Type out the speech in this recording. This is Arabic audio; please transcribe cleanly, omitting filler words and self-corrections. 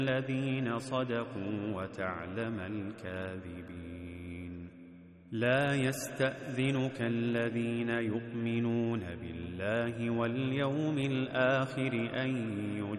الذين صدقوا وتعلم الكاذبين. لا يستأذنك الذين يؤمنون بالله واليوم الآخر أن